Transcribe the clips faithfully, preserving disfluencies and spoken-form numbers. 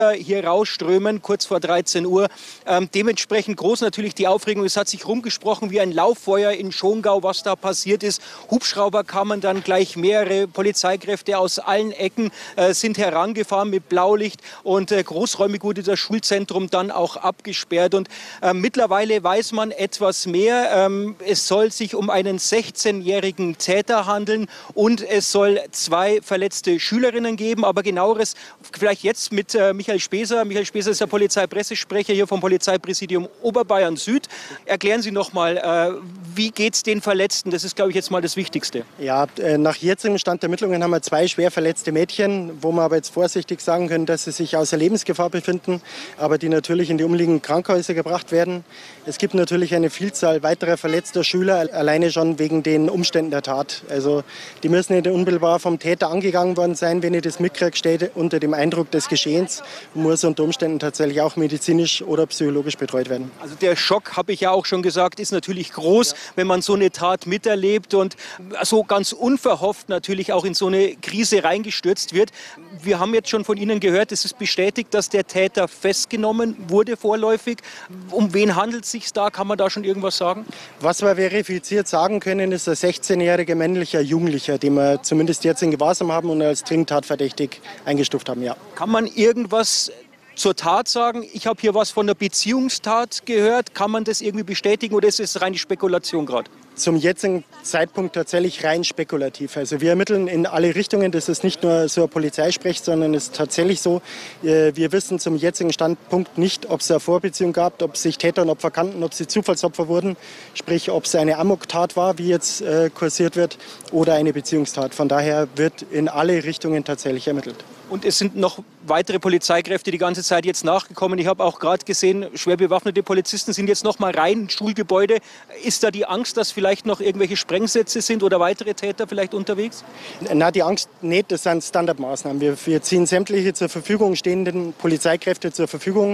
hier rausströmen, kurz vor dreizehn Uhr. Ähm, dementsprechend groß natürlich die Aufregung. Es hat sich rumgesprochen wie ein Lauffeuer in Schongau, was da passiert ist. Hubschrauber kamen dann gleich, mehrere Polizeikräfte aus allen Ecken äh, sind herangefahren mit Blaulicht und äh, großräumig wurde das Schulzentrum dann auch abgesperrt. Und äh, mittlerweile weiß man etwas mehr. Ähm, es soll sich um einen sechzehnjährigen Täter handeln und es soll zwei verletzte Schülerinnen geben. Aber genaueres vielleicht jetzt mit äh, Michael Speser. Michael Speser ist der Polizeipressesprecher hier vom Polizeipräsidium Oberbayern Süd. Erklären Sie noch mal, äh, wie geht es den Verletzten? Das ist, glaube ich, jetzt mal das Wichtigste. Ja, äh, nach jetzigem Stand der Ermittlungen haben wir zwei schwer verletzte Mädchen, wo wir aber jetzt vorsichtig sagen können, dass sie sich außer Lebensgefahr befinden, aber die natürlich in die umliegenden Krankenhäuser gebracht werden. Es gibt natürlich eine Vielzahl weiterer verletzter Schüler, alleine schon wegen den Umständen der Tat. Also die müssen nicht unmittelbar vom Täter angegangen worden sein. Wenn ich das mitkriege, steht unter dem Eindruck des Geschehens und muss unter Umständen tatsächlich auch medizinisch oder psychologisch betreut werden. Also der Schock, habe ich ja auch schon gesagt, ist natürlich groß, ja, wenn man so eine Tat miterlebt und so ganz unverhofft natürlich auch in so eine Krise reingestürzt wird. Wir haben jetzt schon von Ihnen gehört, es ist bestätigt, dass der Täter festgenommen wurde vorläufig. Um wen handelt es sich da? Kann man da schon irgendwas sagen? Was wir verifiziert sagen können, ist ein sechzehnjähriger männlicher Jugendlicher, den wir zumindest jetzt in Gewahrsam haben und als dringend tatverdächtig eingestuft haben. Ja. Kann man irgendwas zur Tat sagen? Ich habe hier was von der Beziehungstat gehört. Kann man das irgendwie bestätigen oder ist es reine Spekulation gerade? Zum jetzigen Zeitpunkt tatsächlich rein spekulativ. Also wir ermitteln in alle Richtungen. Das ist nicht nur so ein Polizeisprech, sondern es ist tatsächlich so. Wir wissen zum jetzigen Standpunkt nicht, ob es eine Vorbeziehung gab, ob sich Täter und Opfer kannten, ob sie Zufallsopfer wurden. Sprich, ob es eine Amoktat war, wie jetzt äh, kursiert wird, oder eine Beziehungstat. Von daher wird in alle Richtungen tatsächlich ermittelt. Und es sind noch weitere Polizeikräfte die ganze Zeit jetzt nachgekommen. Ich habe auch gerade gesehen, schwer bewaffnete Polizisten sind jetzt noch mal rein ins Schulgebäude. Ist da die Angst, dass vielleicht noch irgendwelche Sprengsätze sind oder weitere Täter vielleicht unterwegs? Na, die Angst nicht, das sind Standardmaßnahmen. Wir, wir ziehen sämtliche zur Verfügung stehenden Polizeikräfte zur Verfügung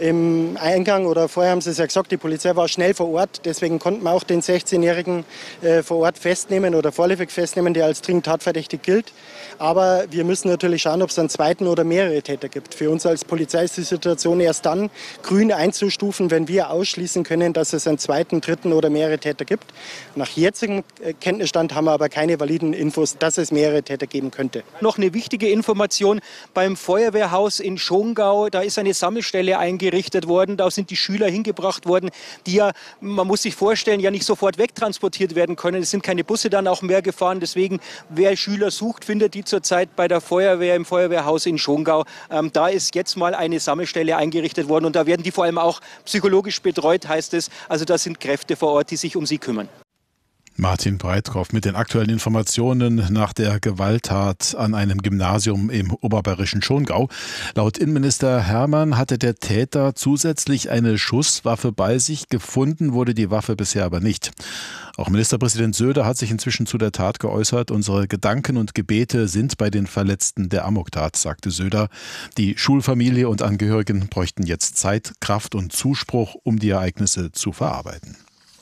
im Eingang. Oder vorher haben Sie es ja gesagt, die Polizei war schnell vor Ort. Deswegen konnten wir auch den sechzehnjährigen äh, vor Ort festnehmen oder vorläufig festnehmen, der als dringend tatverdächtig gilt. Aber wir müssen natürlich schauen, ob es einen zweiten oder mehrere Täter gibt. Für uns als Polizei ist die Situation erst dann grün einzustufen, wenn wir ausschließen können, dass es einen zweiten, dritten oder mehrere Täter gibt. Nach jetzigem Kenntnisstand haben wir aber keine validen Infos, dass es mehrere Täter geben könnte. Noch eine wichtige Information beim Feuerwehrhaus in Schongau. Da ist eine Sammelstelle eingerichtet worden. Da sind die Schüler hingebracht worden, die ja, man muss sich vorstellen, ja nicht sofort wegtransportiert werden können. Es sind keine Busse dann auch mehr gefahren. Deswegen, wer Schüler sucht, findet die zurzeit bei der Feuerwehr im Feuerwehrhaus in Schongau. Ähm, da ist jetzt mal eine Sammelstelle eingerichtet worden und da werden die vor allem auch psychologisch betreut, heißt es. Also da sind Kräfte vor Ort, die sich um sie kümmern. Martin Breitkopf mit den aktuellen Informationen nach der Gewalttat an einem Gymnasium im oberbayerischen Schongau. Laut Innenminister Hermann hatte der Täter zusätzlich eine Schusswaffe bei sich. Gefunden wurde die Waffe bisher aber nicht. Auch Ministerpräsident Söder hat sich inzwischen zu der Tat geäußert. Unsere Gedanken und Gebete sind bei den Verletzten der Amoktat, sagte Söder. Die Schulfamilie und Angehörigen bräuchten jetzt Zeit, Kraft und Zuspruch, um die Ereignisse zu verarbeiten.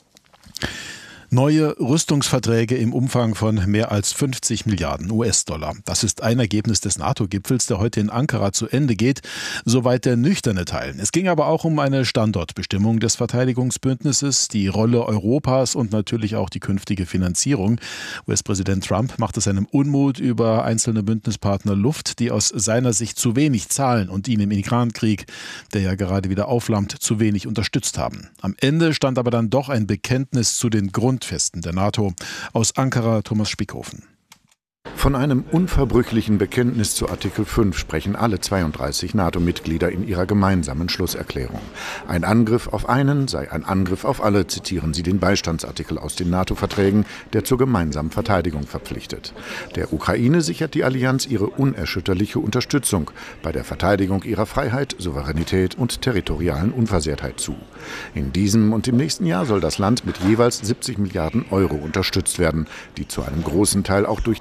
Neue Rüstungsverträge im Umfang von mehr als fünfzig Milliarden U S-Dollar. Das ist ein Ergebnis des NATO-Gipfels, der heute in Ankara zu Ende geht. Soweit der nüchterne Teil. Es ging aber auch um eine Standortbestimmung des Verteidigungsbündnisses, die Rolle Europas und natürlich auch die künftige Finanzierung. U S-Präsident Trump machte seinem Unmut über einzelne Bündnispartner Luft, die aus seiner Sicht zu wenig zahlen und ihn im Irankrieg, der ja gerade wieder aufflammt, zu wenig unterstützt haben. Am Ende stand aber dann doch ein Bekenntnis zu den Grund Festen der NATO. Aus Ankara Thomas Spickhofen. Von einem unverbrüchlichen Bekenntnis zu Artikel fünf sprechen alle zweiunddreißig NATO-Mitglieder in ihrer gemeinsamen Schlusserklärung. Ein Angriff auf einen sei ein Angriff auf alle, zitieren sie den Beistandsartikel aus den NATO-Verträgen, der zur gemeinsamen Verteidigung verpflichtet. Der Ukraine sichert die Allianz ihre unerschütterliche Unterstützung bei der Verteidigung ihrer Freiheit, Souveränität und territorialen Unversehrtheit zu. In diesem und im nächsten Jahr soll das Land mit jeweils siebzig Milliarden Euro unterstützt werden, die zu einem großen Teil auch durch den bereits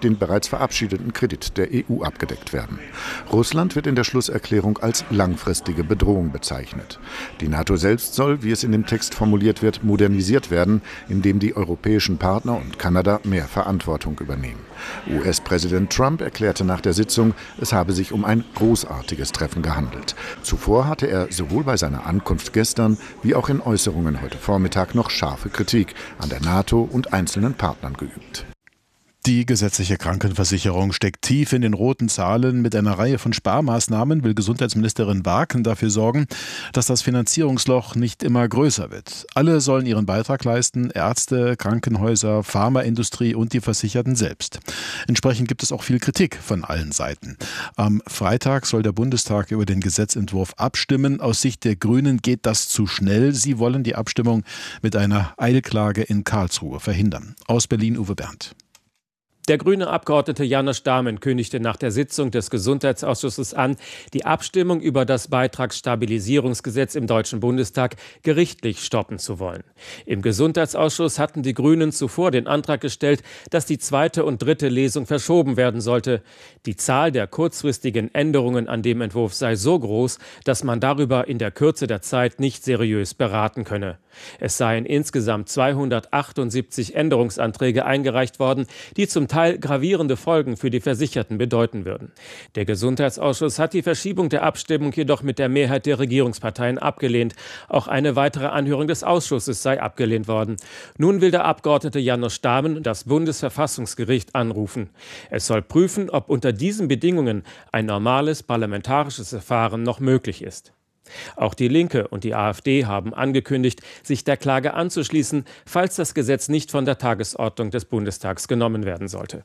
bereits verabschiedeten Kredit der E U abgedeckt werden. Russland wird in der Schlusserklärung als langfristige Bedrohung bezeichnet. Die NATO selbst soll, wie es in dem Text formuliert wird, modernisiert werden, indem die europäischen Partner und Kanada mehr Verantwortung übernehmen. U S-Präsident Trump erklärte nach der Sitzung, es habe sich um ein großartiges Treffen gehandelt. Zuvor hatte er sowohl bei seiner Ankunft gestern wie auch in Äußerungen heute Vormittag noch scharfe Kritik an der NATO und einzelnen Partnern geübt. Die gesetzliche Krankenversicherung steckt tief in den roten Zahlen. Mit einer Reihe von Sparmaßnahmen will Gesundheitsministerin Barken dafür sorgen, dass das Finanzierungsloch nicht immer größer wird. Alle sollen ihren Beitrag leisten, Ärzte, Krankenhäuser, Pharmaindustrie und die Versicherten selbst. Entsprechend gibt es auch viel Kritik von allen Seiten. Am Freitag soll der Bundestag über den Gesetzentwurf abstimmen. Aus Sicht der Grünen geht das zu schnell. Sie wollen die Abstimmung mit einer Eilklage in Karlsruhe verhindern. Aus Berlin Uwe Berndt. Der grüne Abgeordnete János Dámen kündigte nach der Sitzung des Gesundheitsausschusses an, die Abstimmung über das Beitragsstabilisierungsgesetz im Deutschen Bundestag gerichtlich stoppen zu wollen. Im Gesundheitsausschuss hatten die Grünen zuvor den Antrag gestellt, dass die zweite und dritte Lesung verschoben werden sollte. Die Zahl der kurzfristigen Änderungen an dem Entwurf sei so groß, dass man darüber in der Kürze der Zeit nicht seriös beraten könne. Es seien insgesamt zweihundertachtundsiebzig Änderungsanträge eingereicht worden, die zum Teil gravierende Folgen für die Versicherten bedeuten würden. Der Gesundheitsausschuss hat die Verschiebung der Abstimmung jedoch mit der Mehrheit der Regierungsparteien abgelehnt. Auch eine weitere Anhörung des Ausschusses sei abgelehnt worden. Nun will der Abgeordnete János Dámen das Bundesverfassungsgericht anrufen. Es soll prüfen, ob unter diesen Bedingungen ein normales parlamentarisches Verfahren noch möglich ist. Auch die Linke und die AfD haben angekündigt, sich der Klage anzuschließen, falls das Gesetz nicht von der Tagesordnung des Bundestags genommen werden sollte.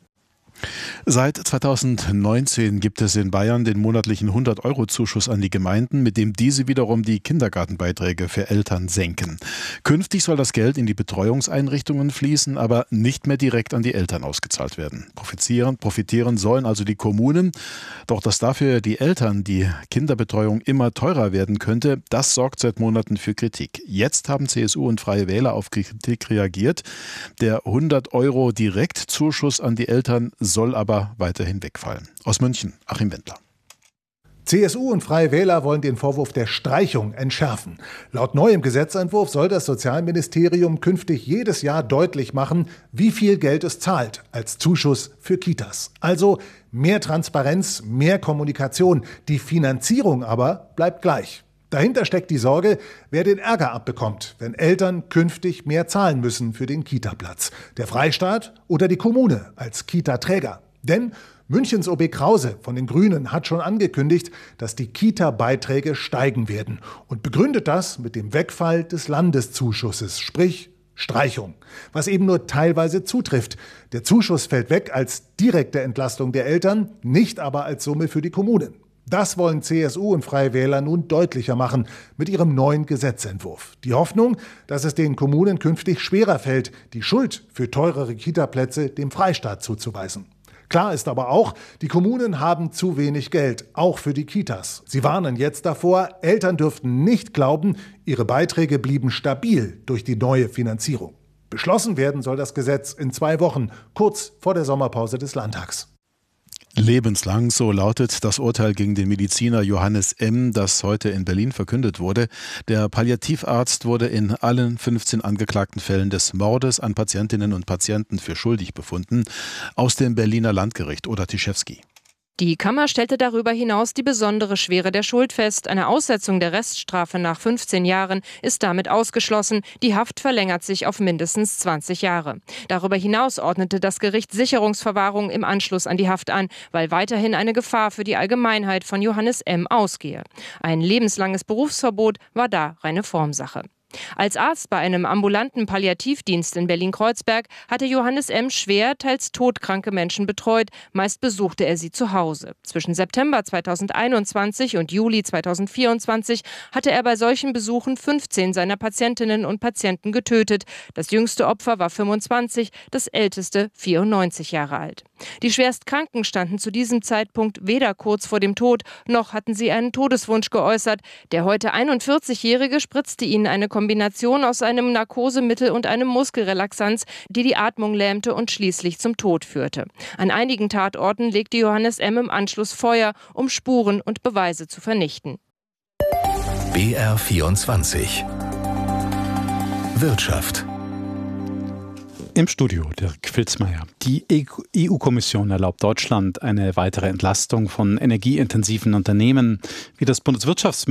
Seit zweitausendneunzehn gibt es in Bayern den monatlichen hundert-Euro-Zuschuss an die Gemeinden, mit dem diese wiederum die Kindergartenbeiträge für Eltern senken. Künftig soll das Geld in die Betreuungseinrichtungen fließen, aber nicht mehr direkt an die Eltern ausgezahlt werden. Profitieren, profitieren sollen also die Kommunen. Doch dass dafür die Eltern die Kinderbetreuung immer teurer werden könnte, das sorgt seit Monaten für Kritik. Jetzt haben C S U und Freie Wähler auf Kritik reagiert. Der hundert-Euro-Direktzuschuss an die Eltern soll aber weiterhin wegfallen. Aus München, Achim Wendler. C S U und Freie Wähler wollen den Vorwurf der Streichung entschärfen. Laut neuem Gesetzentwurf soll das Sozialministerium künftig jedes Jahr deutlich machen, wie viel Geld es zahlt als Zuschuss für Kitas. Also mehr Transparenz, mehr Kommunikation. Die Finanzierung aber bleibt gleich. Dahinter steckt die Sorge, wer den Ärger abbekommt, wenn Eltern künftig mehr zahlen müssen für den Kita-Platz. Der Freistaat oder die Kommune als Kita-Träger. Denn Münchens O B Krause von den Grünen hat schon angekündigt, dass die Kita-Beiträge steigen werden und begründet das mit dem Wegfall des Landeszuschusses, sprich Streichung, was eben nur teilweise zutrifft. Der Zuschuss fällt weg als direkte Entlastung der Eltern, nicht aber als Summe für die Kommunen. Das wollen C S U und Freie Wähler nun deutlicher machen mit ihrem neuen Gesetzentwurf. Die Hoffnung, dass es den Kommunen künftig schwerer fällt, die Schuld für teurere Kita-Plätze dem Freistaat zuzuweisen. Klar ist aber auch, die Kommunen haben zu wenig Geld, auch für die Kitas. Sie warnen jetzt davor, Eltern dürften nicht glauben, ihre Beiträge blieben stabil durch die neue Finanzierung. Beschlossen werden soll das Gesetz in zwei Wochen, kurz vor der Sommerpause des Landtags. Lebenslang, so lautet das Urteil gegen den Mediziner Johannes M., das heute in Berlin verkündet wurde. Der Palliativarzt wurde in allen fünfzehn angeklagten Fällen des Mordes an Patientinnen und Patienten für schuldig befunden. Aus dem Berliner Landgericht, Oda Tischewski. Die Kammer stellte darüber hinaus die besondere Schwere der Schuld fest. Eine Aussetzung der Reststrafe nach fünfzehn Jahren ist damit ausgeschlossen. Die Haft verlängert sich auf mindestens zwanzig Jahre. Darüber hinaus ordnete das Gericht Sicherungsverwahrung im Anschluss an die Haft an, weil weiterhin eine Gefahr für die Allgemeinheit von Johannes M. ausgehe. Ein lebenslanges Berufsverbot war da reine Formsache. Als Arzt bei einem ambulanten Palliativdienst in Berlin-Kreuzberg hatte Johannes M. schwer, teils todkranke Menschen betreut. Meist besuchte er sie zu Hause. Zwischen September zweitausendeinundzwanzig und Juli zweitausendvierundzwanzig hatte er bei solchen Besuchen fünfzehn seiner Patientinnen und Patienten getötet. Das jüngste Opfer war fünfundzwanzig, das älteste vierundneunzig Jahre alt. Die Schwerstkranken standen zu diesem Zeitpunkt weder kurz vor dem Tod, noch hatten sie einen Todeswunsch geäußert. Der heute einundvierzigjährige spritzte ihnen eine Kombination aus einem Narkosemittel und einem Muskelrelaxanz, die die Atmung lähmte und schließlich zum Tod führte. An einigen Tatorten legte Johannes M. im Anschluss Feuer, um Spuren und Beweise zu vernichten. B R vierundzwanzig Wirtschaft. Im Studio Dirk Filzmeier. Die E U-Kommission erlaubt Deutschland eine weitere Entlastung von energieintensiven Unternehmen. Wie das Bundeswirtschaftsministerium